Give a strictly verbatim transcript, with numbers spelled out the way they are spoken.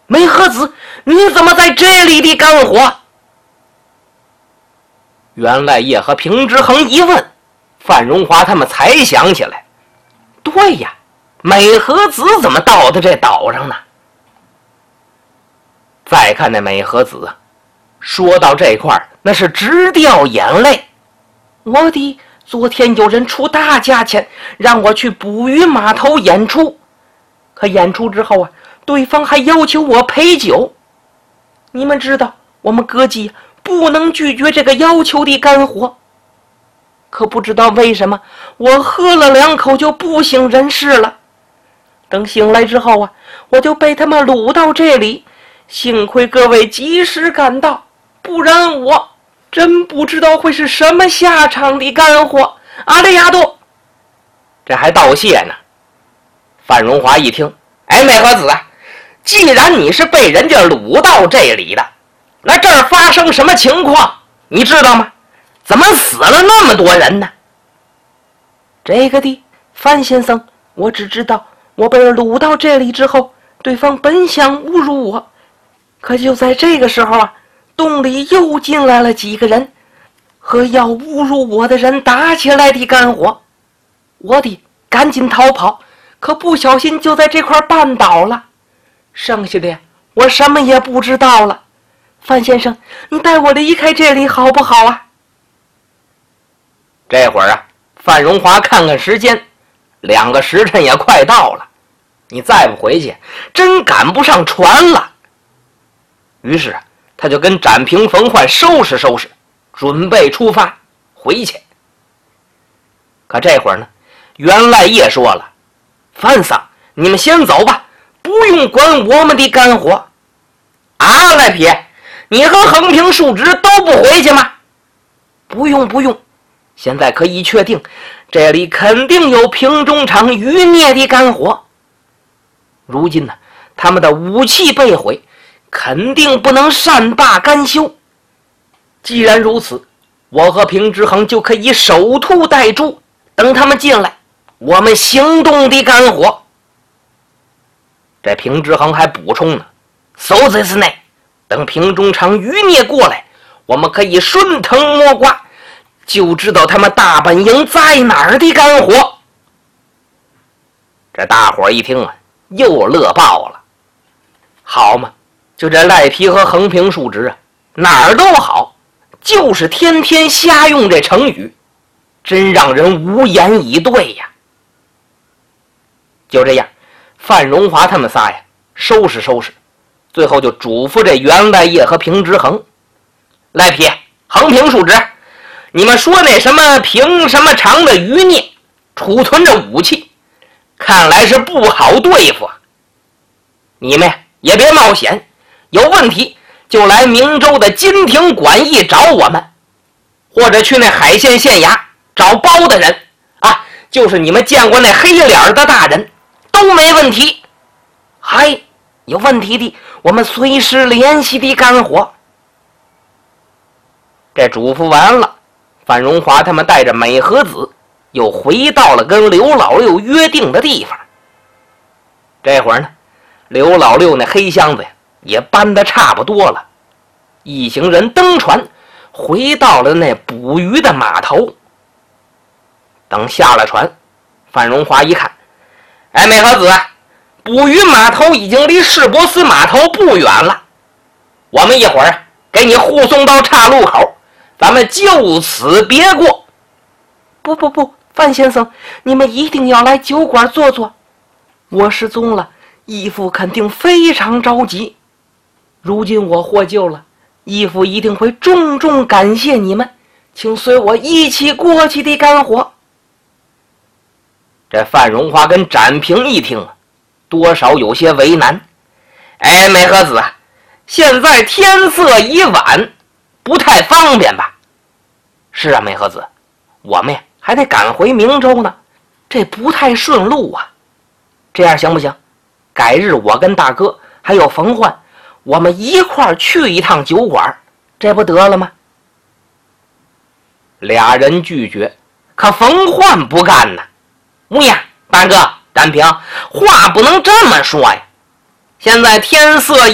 美和子，你怎么在这里的干活？袁赖业和平之恒一问，范荣华他们才想起来，对呀，美和子怎么到的这岛上呢？再看那美和子啊，说到这块儿，那是直掉眼泪。我的昨天有人出大价钱让我去捕鱼码头演出，可演出之后啊，对方还要求我陪酒。你们知道我们歌姬不能拒绝这个要求的干活，可不知道为什么我喝了两口就不省人事了。等醒来之后啊，我就被他们掳到这里，幸亏各位及时赶到，不然我真不知道会是什么下场的干活。阿雷亚多，这还道谢呢。范荣华一听，哎，美和子啊，既然你是被人家掳到这里的，那这儿发生什么情况你知道吗？怎么死了那么多人呢？这个的，范先生，我只知道我被掳到这里之后，对方本想侮辱我，可就在这个时候啊，洞里又进来了几个人，和要侮辱我的人打起来的干活。我的赶紧逃跑，可不小心就在这块绊倒了。剩下的我什么也不知道了。范先生，你带我离开这里好不好啊？这会儿啊，范荣华看看时间，两个时辰也快到了，你再不回去真赶不上船了。于是他就跟展平、冯焕收拾收拾，准备出发回去。可这会儿呢，袁赖业说了，范桑，你们先走吧，不用管我们的干活。啊，赖皮，你和横平竖直都不回去吗？不用不用，现在可以确定这里肯定有平中场余孽的干活。如今呢，他们的武器被毁，肯定不能善罢甘休。既然如此，我和平之恒就可以守株待猪，等他们进来，我们行动的干活。这平之恒还补充呢，so this night，等平中场余孽过来，我们可以顺藤摸瓜，就知道他们大本营在哪儿的干活。这大伙一听啊，又乐爆了。好嘛，就这赖皮和横平竖直啊，哪儿都好，就是天天瞎用这成语，真让人无言以对呀。就这样，范荣华他们仨呀，收拾收拾，最后就嘱咐这袁赖业和平之恒，赖皮、横平竖直，你们说那什么平什么长的余孽储存着武器，看来是不好对付啊。你们也别冒险，有问题就来明州的金庭馆驿找我们，或者去那海县县衙找包大人啊，就是你们见过那黑脸的大人，都没问题。嗨，有问题的我们随时联系的干活。这嘱咐完了，范荣华他们带着美和子又回到了跟刘老六约定的地方。这会儿呢，刘老六那黑箱子呀也搬得差不多了，一行人登船回到了那捕鱼的码头。等下了船，范荣华一看，哎，美和子，捕鱼码头已经离市舶司码头不远了，我们一会儿给你护送到岔路口，咱们就此别过。不不不，范先生，你们一定要来酒馆坐坐。我失踪了，义父肯定非常着急。如今我获救了，义父一定会重重感谢你们，请随我一起过去的干活。这范荣华跟展平一听，多少有些为难。哎，美和子，现在天色已晚，不太方便吧？是啊，美和子，我们呀还得赶回明州呢，这不太顺路啊。这样行不行？改日我跟大哥还有冯焕，我们一块儿去一趟酒馆，这不得了吗？俩人拒绝，可冯焕不干呢。木呀，大哥，展平，话不能这么说呀。现在天色